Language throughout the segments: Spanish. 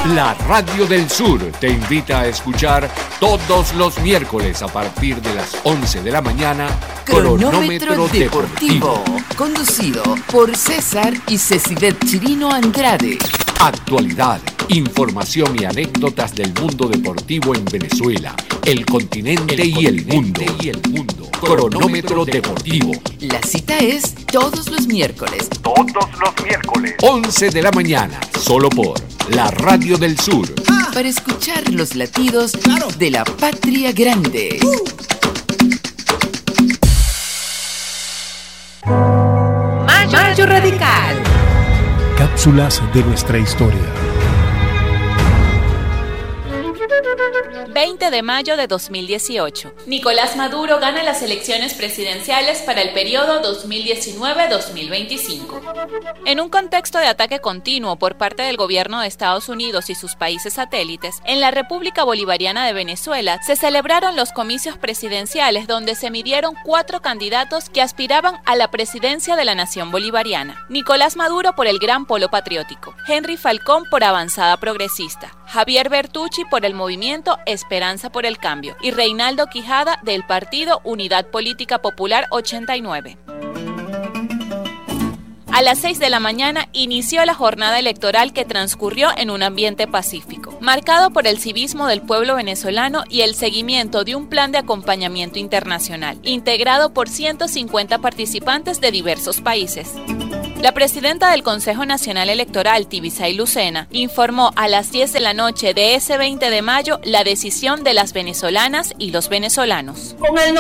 La Radio del Sur te invita a escuchar todos los miércoles a partir de las 11 de la mañana Cronómetro Deportivo, conducido por César y Cecidet Chirino Andrade. Actualidad, información y anécdotas del mundo deportivo en Venezuela, el continente y el mundo. Cronómetro Deportivo. La cita es todos los miércoles. 11 de la mañana, solo por la Radio del Sur. Para escuchar los latidos de la patria grande. Mayo Radical. Cápsulas de nuestra historia. 20 de mayo de 2018. Nicolás Maduro gana las elecciones presidenciales para el periodo 2019-2025. En un contexto de ataque continuo por parte del gobierno de Estados Unidos y sus países satélites, en la República Bolivariana de Venezuela se celebraron los comicios presidenciales donde se midieron 4 candidatos que aspiraban a la presidencia de la nación bolivariana. Nicolás Maduro por el Gran Polo Patriótico, Henry Falcón por Avanzada Progresista, Javier Bertucci por el movimiento Esperanza por el Cambio y Reinaldo Quijada del partido Unidad Política Popular 89. A las 6 de la mañana inició la jornada electoral que transcurrió en un ambiente pacífico, marcado por el civismo del pueblo venezolano y el seguimiento de un plan de acompañamiento internacional, integrado por 150 participantes de diversos países. La presidenta del Consejo Nacional Electoral, Tibisay Lucena, informó a las 10 de la noche de ese 20 de mayo la decisión de las venezolanas y los venezolanos. Con el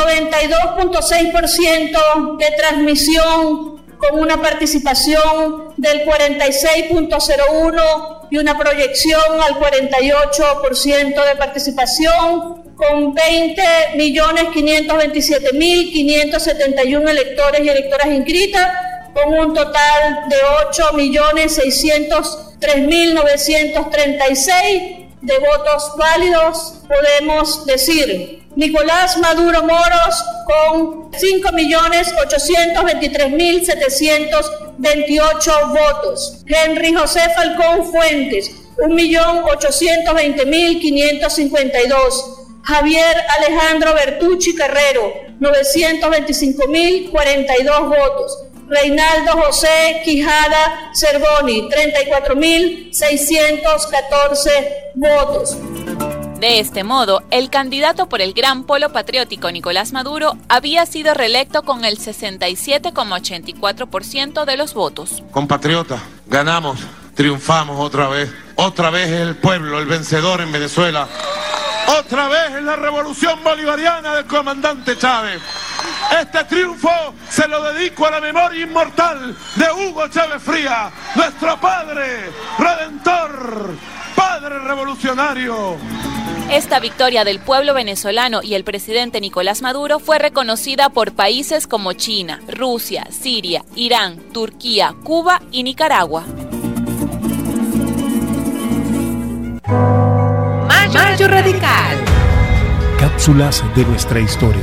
92.6% de transmisión, con una participación del 46.01% y una proyección al 48% de participación, con 20.527.571 electores y electoras inscritas, con un total de 8.603.936 de votos válidos, podemos decir: Nicolás Maduro Moros con 5.823.728 votos, Henry José Falcón Fuentes 1.820.552, Javier Alejandro Bertucci Carrero 925.042 votos, Reinaldo José Quijada Cervoni 34.614 votos. De este modo, el candidato por el Gran Polo Patriótico Nicolás Maduro había sido reelecto con el 67,84% de los votos. Compatriotas, ganamos, triunfamos otra vez. Otra vez es el pueblo el vencedor en Venezuela. Otra vez es la revolución bolivariana del comandante Chávez. Este triunfo se lo dedico a la memoria inmortal de Hugo Chávez Frías, nuestro padre redentor, padre revolucionario. Esta victoria del pueblo venezolano y el presidente Nicolás Maduro fue reconocida por países como China, Rusia, Siria, Irán, Turquía, Cuba y Nicaragua. Mayo Radical. Cápsulas de nuestra historia.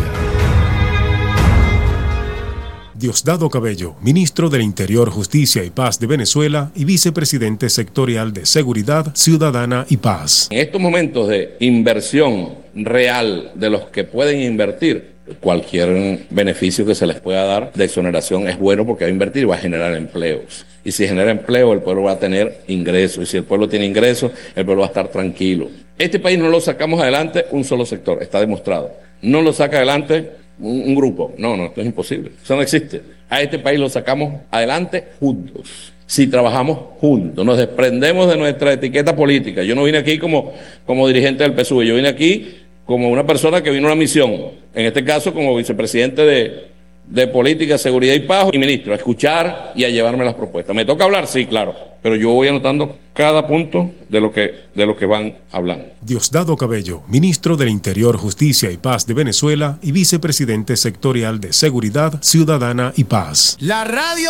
Diosdado Cabello, ministro del Interior, Justicia y Paz de Venezuela y vicepresidente sectorial de Seguridad Ciudadana y Paz. En estos momentos de inversión real de los que pueden invertir, cualquier beneficio que se les pueda dar de exoneración es bueno porque va a invertir y va a generar empleos. Y si genera empleo, el pueblo va a tener ingresos. Y si el pueblo tiene ingresos, el pueblo va a estar tranquilo. Este país no lo sacamos adelante un solo sector, está demostrado. No lo saca adelante un grupo. No, esto es imposible. Eso no existe. A este país lo sacamos adelante juntos. Si trabajamos juntos, nos desprendemos de nuestra etiqueta política. Yo no vine aquí como dirigente del PSUV, yo vine aquí como una persona que vino a una misión, en este caso como vicepresidente de Política, Seguridad y Paz y ministro, a escuchar y a llevarme las propuestas. ¿Me toca hablar? Sí, claro, pero yo voy anotando cada punto de lo que van hablando. Diosdado Cabello, ministro del Interior, Justicia y Paz de Venezuela y vicepresidente sectorial de Seguridad Ciudadana y Paz. La radio